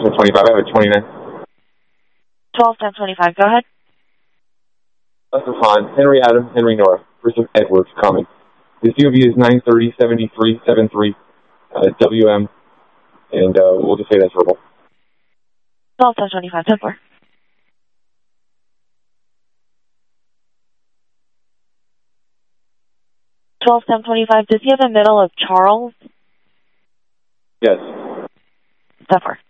1025. I have a 29. 12-10-25. Go ahead. That's fine. Henry Adam, Henry Nora. Person Edwards coming. The COV is 930-7373 WM, and we'll just say that's verbal. 12-10-25. 10-4. 12-10-25. Does he have a middle of Charles? Yes. 10-4.